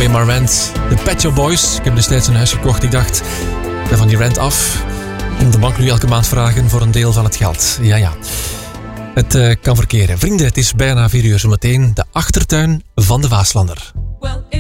Pay My Rent. De Pet Shop Boys. Ik heb destijds een huis gekocht. Ik dacht, ik ben van die rent af. Om de bank nu elke maand vragen voor een deel van het geld. Ja. Het kan verkeren. Vrienden, het is bijna 4 uur. Zometeen de achtertuin van de Waaslander.